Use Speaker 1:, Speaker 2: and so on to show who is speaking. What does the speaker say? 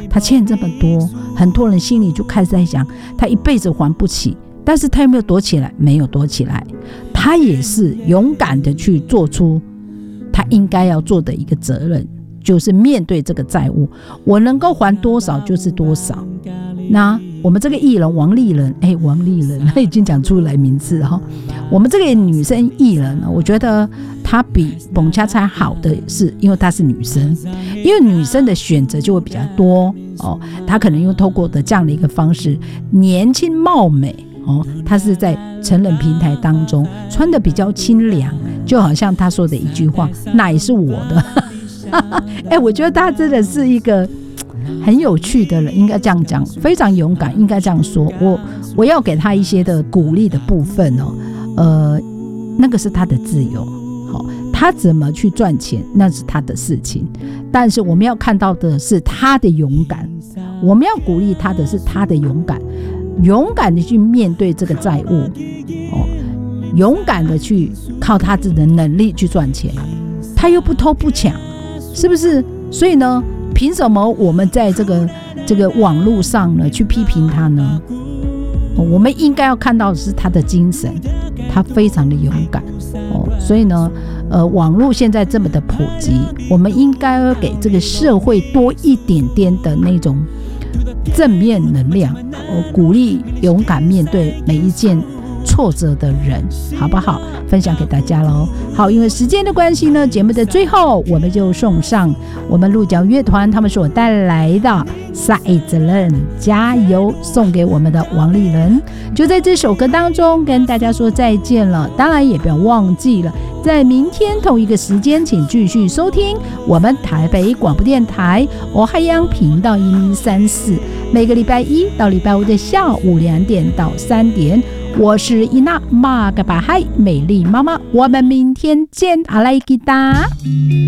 Speaker 1: 他欠这么多，很多人心里就开始在想，他一辈子还不起。但是他有没有躲起来？没有躲起来，他也是勇敢的去做出他应该要做的一个责任，就是面对这个债务，我能够还多少就是多少。那我们这个艺人王丽人，王丽人他已经讲出来名字哈。我们这个女生艺人，我觉得她比彭恰恰好的是，因为她是女生，因为女生的选择就会比较多哦。她可能用透过的这样的一个方式，年轻貌美哦，她是在成人平台当中穿的比较清凉，就好像她说的一句话，奶是我的。我觉得她真的是一个很有趣的人，应该这样讲，非常勇敢，应该这样说。我要给他一些的鼓励的部分哦，那个是他的自由，他怎么去赚钱那是他的事情，但是我们要看到的是他的勇敢，我们要鼓励他的是他的勇敢，勇敢的去面对这个债务，勇敢的去靠他自己的能力去赚钱，他又不偷不抢，是不是？所以呢，凭什么我们在这个网络上呢去批评他呢？我们应该要看到的是他的精神，他非常的勇敢所以呢，网络现在这么的普及，我们应该要给这个社会多一点点的那种正面能量，鼓励勇敢面对每一件挫折的人，好不好？分享给大家咯。好，因为时间的关系呢，节目的最后我们就送上我们鹿角乐团他们所带来的下一责任加油，送给我们的王丽人。就在这首歌当中跟大家说再见了，当然也不要忘记了，在明天同一个时间请继续收听我们台北广播电台海洋频道1134，每个礼拜一到礼拜五的下午2点到3点，我是伊娜玛格巴海美丽妈妈，我们明天见，阿莱吉达。